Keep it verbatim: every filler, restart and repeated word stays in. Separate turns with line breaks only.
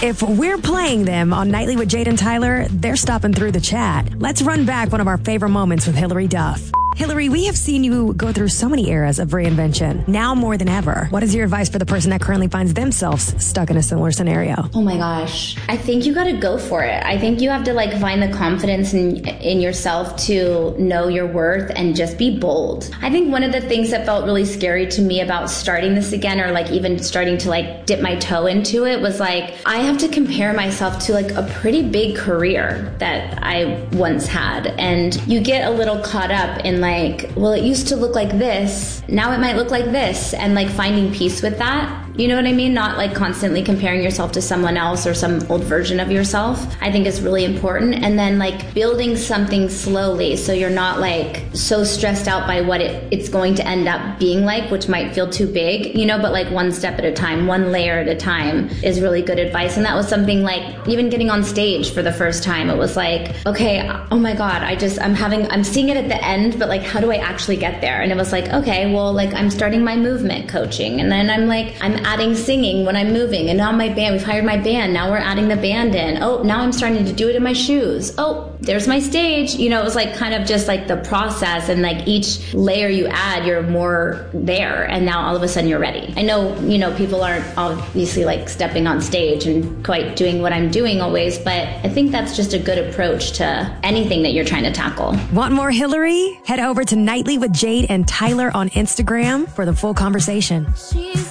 If we're playing them on Nightly with Jade and Tyler, they're stopping through the chat. Let's run back one of our favorite moments with Hilary Duff. Hilary, we have seen you go through so many eras of reinvention, now more than ever. What is your advice for the person that currently finds themselves stuck in a similar scenario?
Oh my gosh. I think you got to go for it. I think you have to like find the confidence in, in yourself to know your worth and just be bold. I think one of the things that felt really scary to me about starting this again, or like even starting to like dip my toe into it, was like, I have to compare myself to like a pretty big career that I once had. And you get a little caught up in like, well, it used to look like this, now it might look like this, and like finding peace with that. You know what I mean? Not like constantly comparing yourself to someone else or some old version of yourself, I think is really important. And then like building something slowly so you're not like so stressed out by what it, it's going to end up being like, which might feel too big, you know, but like one step at a time, one layer at a time is really good advice. And that was something like even getting on stage for the first time, it was like, okay, oh my God, I just, I'm having, I'm seeing it at the end, but like, how do I actually get there? And it was like, okay, well, like I'm starting my movement coaching. And then I'm like, I'm adding singing when I'm moving, and now my band, we've hired my band, now we're adding the band in. Oh, now I'm starting to do it in my shoes. Oh, there's my stage. You know, it was like kind of just like the process, and like each layer you add, you're more there, and now all of a sudden you're ready. I know, you know, people aren't obviously like stepping on stage and quite doing what I'm doing always, but I think that's just a good approach to anything that you're trying to tackle.
Want more Hilary? Head over to Nightly with Jade and Tyler on Instagram for the full conversation.
She's